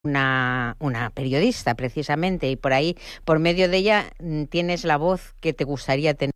una periodista, precisamente, y por ahí, por medio de ella, tienes la voz que te gustaría tener.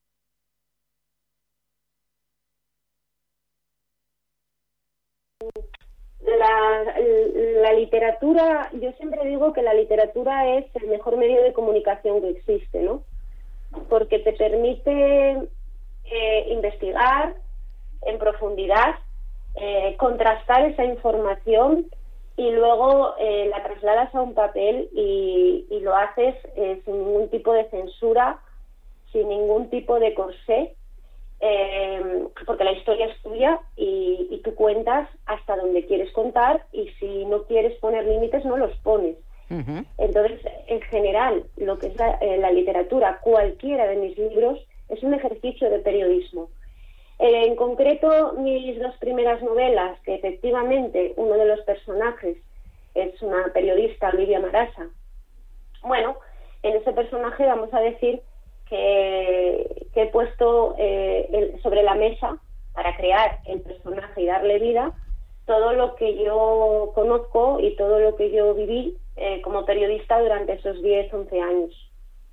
La literatura, yo siempre digo que la literatura es el mejor medio de comunicación que existe, ¿no? Porque te permite investigar en profundidad, contrastar esa información y luego la trasladas a un papel y lo haces sin ningún tipo de censura, sin ningún tipo de corsé, porque la historia es tuya y tú cuentas hasta donde quieres contar, y si no quieres poner límites no los pones. Uh-huh. Entonces, en general, lo que es la literatura, cualquiera de mis libros, es un ejercicio de periodismo. En concreto, mis dos primeras novelas, que efectivamente uno de los personajes es una periodista, Olivia Marasa. Bueno, en ese personaje vamos a decir que he puesto sobre la mesa, para crear el personaje y darle vida, todo lo que yo conozco y todo lo que yo viví como periodista durante esos 10, 11 años.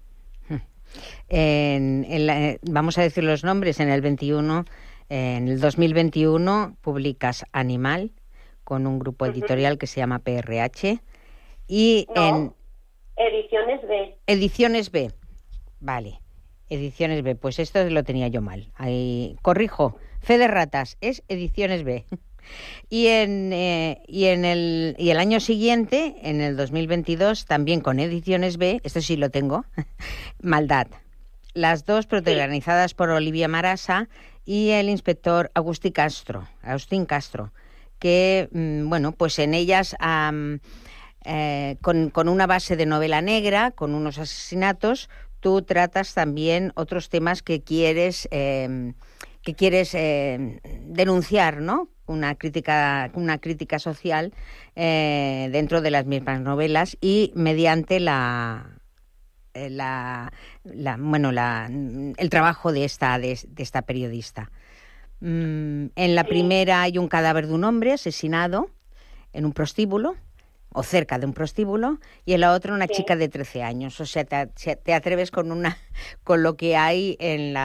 Vamos a decir los nombres. En el 2021 publicas Animal con un grupo editorial que se llama PRH y Ediciones B. Ediciones B, vale. Ediciones B, pues esto lo tenía yo mal. Ahí corrijo, Fe de Ratas, es Ediciones B. Y el año siguiente, en el 2022, también con Ediciones B, esto sí lo tengo, Maldad. Las dos protagonizadas por Olivia Marasa y el inspector Agustín Castro, que, bueno, pues en ellas, con una base de novela negra, con unos asesinatos, tú tratas también otros temas que quieres denunciar, ¿no? Una crítica social dentro de las mismas novelas y mediante el trabajo de esta periodista. En la primera hay un cadáver de un hombre asesinado en un prostíbulo, o cerca de un prostíbulo, y en la otra una chica de 13 años. O sea, te atreves con lo que hay en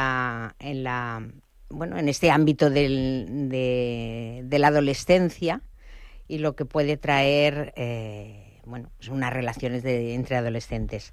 este ámbito de la adolescencia y lo que puede traer pues unas relaciones entre adolescentes.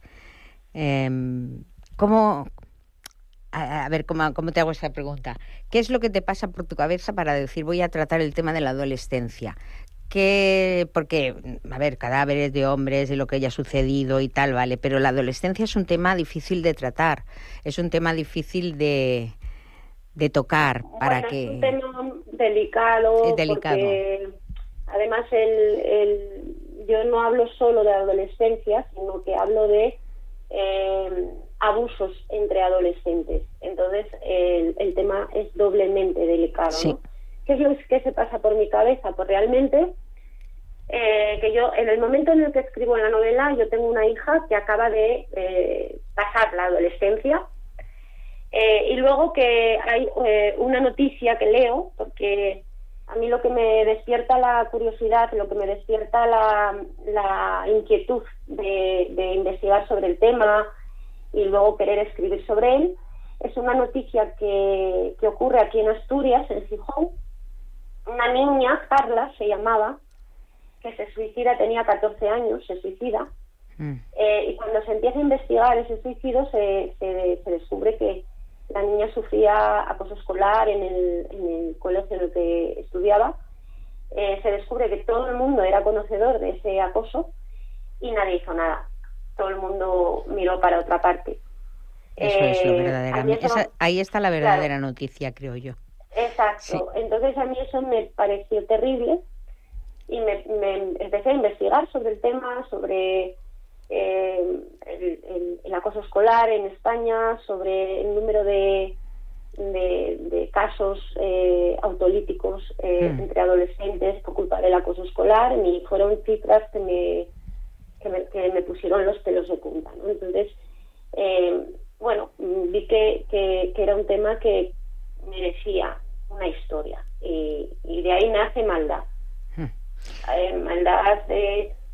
¿Cómo te hago esta pregunta? ¿Qué es lo que te pasa por tu cabeza para decir voy a tratar el tema de la adolescencia? Porque, cadáveres de hombres, de lo que haya sucedido y tal, vale, pero la adolescencia es un tema difícil de tratar, es un tema difícil de tocar. Es un tema delicado. Porque además yo no hablo solo de adolescencia, sino que hablo de abusos entre adolescentes. Entonces el tema es doblemente delicado, sí. ¿No? ¿Qué es lo que se pasa por mi cabeza? Pues realmente que yo, en el momento en el que escribo la novela, yo tengo una hija que acaba de pasar la adolescencia, y luego que hay una noticia que leo, porque a mí lo que me despierta la curiosidad, lo que me despierta la inquietud de investigar sobre el tema y luego querer escribir sobre él, es una noticia que ocurre aquí en Asturias, en Gijón. Una niña, Carla se llamaba, que se suicida, tenía 14 años, se suicida, y cuando se empieza a investigar ese suicidio se descubre que la niña sufría acoso escolar en el colegio en el que estudiaba. Se descubre que todo el mundo era conocedor de ese acoso y nadie hizo nada. Todo el mundo miró para otra parte. Eso es lo verdaderamente. Ahí está la verdadera noticia, creo yo. Exacto. Sí. Entonces a mí eso me pareció terrible y me empecé a investigar sobre el tema, sobre el acoso escolar en España, sobre el número de casos autolíticos entre adolescentes por culpa del acoso escolar, y fueron cifras que me pusieron los pelos de punta, ¿no? Entonces, vi que era un tema que merecía una historia, y de ahí nace Maldad. Maldad